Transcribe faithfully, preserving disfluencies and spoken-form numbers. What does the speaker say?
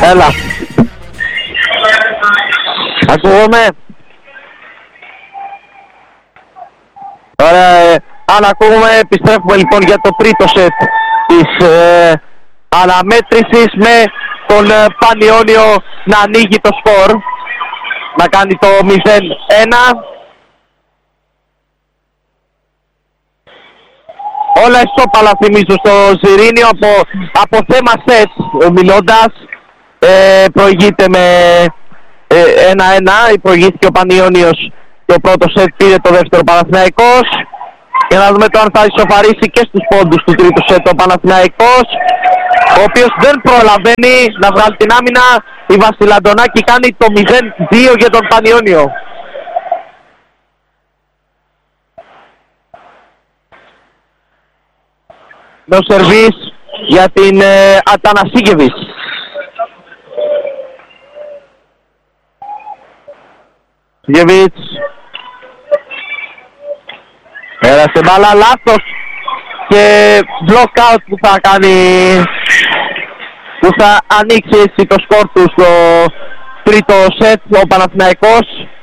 Έλα. Ακούγομαι. Ωραία, ε, αν ακούγουμε, επιστρέφουμε λοιπόν για το τρίτο σετ της ε, αναμέτρησης με τον ε, Πανιόνιο να ανοίγει το σκορ, να κάνει το μηδέν ένα. Όλα ισόπαλα θυμίζω στο Ζιρήνιο από, από θέμα σετ μιλώντας. Ε, προηγείται με ένα ένα, προηγήθηκε ο Πανιόνιος το πρώτο σετ, πήρε το δεύτερο Παναθηναϊκός. Για να δούμε το αν θα ισοφαρίσει και στους πόντους του τρίτου σετ ο Παναθηναϊκός, ο οποίος δεν προλαβαίνει να βγάλει την άμυνα. Η Βασιλαντονάκη κάνει το μηδέν δύο για τον Πανιόνιο. Το σερβίς για την ε, Ατανασίγεβης. Γεβίτς. Πέρασε μπάλα, λάθος και block out που θα κάνει, που θα ανοίξει έτσι το σκορ του στο τρίτο σετ ο Παναθηναϊκός.